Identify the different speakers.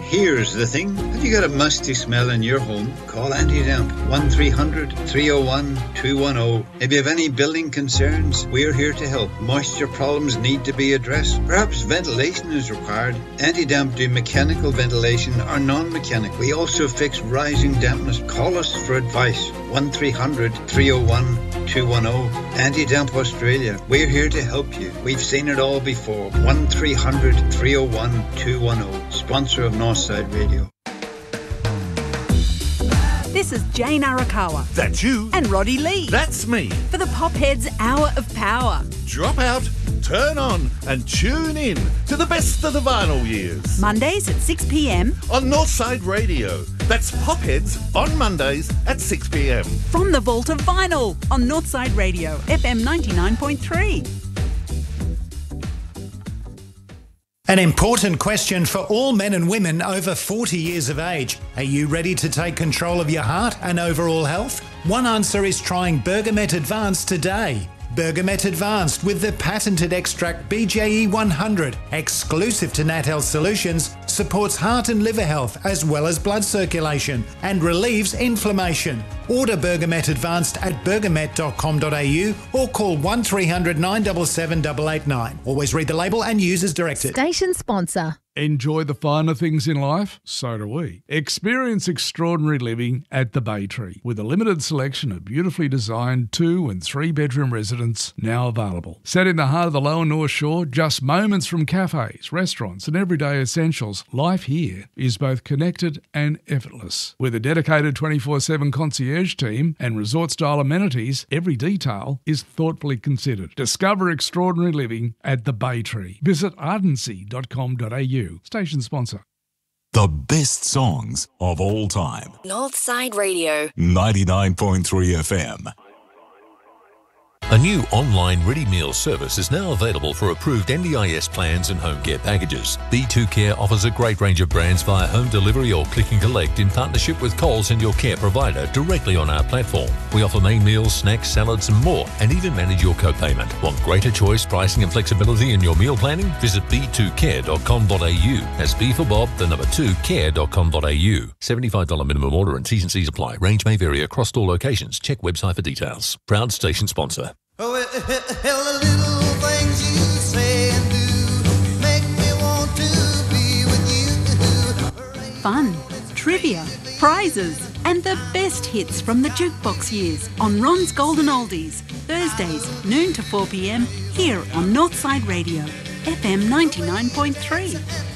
Speaker 1: Here's the thing. Have you got a musty smell in your home? Call Anti-Damp 1300-301-210. If you have any building concerns, we're here to help. Moisture problems need to be addressed. Perhaps ventilation is required. Anti-Damp do mechanical ventilation or non-mechanical. We also fix rising dampness. Call us for advice. 1300-301-210. Anti-Damp Australia. We're here to help you. We've seen it all before. 1300-301-210. Sponsor of Northside Radio.
Speaker 2: This is Jane Arakawa.
Speaker 3: That's you.
Speaker 2: And Roddy Lee.
Speaker 3: That's me.
Speaker 2: For the Popheads Hour of Power.
Speaker 3: Drop out, turn on and tune in to the best of the vinyl years.
Speaker 2: Mondays at 6 p.m.
Speaker 3: on Northside Radio. That's Popheads on Mondays at 6 p.m.
Speaker 2: From the Vault of Vinyl on Northside Radio, FM 99.3.
Speaker 4: An important question for all men and women over 40 years of age. Are you ready to take control of your heart and overall health? One answer is trying Bergamet Advanced today. Bergamet Advanced with the patented extract BJE 100, exclusive to Nat Health Solutions, supports heart and liver health as well as blood circulation and relieves inflammation. Order Bergamet Advanced at bergamet.com.au or call 1300 977 889. Always read the label and use as directed.
Speaker 5: Station sponsor.
Speaker 6: Enjoy the finer things in life? So do we. Experience extraordinary living at the Bay Tree with a limited selection of beautifully designed 2- and 3-bedroom residences now available. Set in the heart of the Lower North Shore, just moments from cafes, restaurants and everyday essentials, life here is both connected and effortless. With a dedicated 24/7 concierge team and resort-style amenities, every detail is thoughtfully considered. Discover extraordinary living at the Bay Tree. Visit ardency.com.au. Station sponsor.
Speaker 7: The best songs of all time.
Speaker 8: Northside Radio.
Speaker 7: 99.3 FM.
Speaker 9: A new online ready meal service is now available for approved NDIS plans and home care packages. B2 Care offers a great range of brands via home delivery or click and collect in partnership with Coles and your care provider directly on our platform. We offer main meals, snacks, salads and more, and even manage your co-payment. Want greater choice, pricing and flexibility in your meal planning? Visit b2care.com.au. That's B for Bob, the number 2, care.com.au. $75 minimum order and T's and C's apply. Range may vary across store locations. Check website for details. Proud station sponsor.
Speaker 10: Oh, well, the little things you say and do make me want to be with you.
Speaker 2: Fun, trivia, prizes, and the best hits from the jukebox years on Ron's Golden Oldies. Thursdays, noon to 4 p.m, here on Northside Radio, FM 99.3.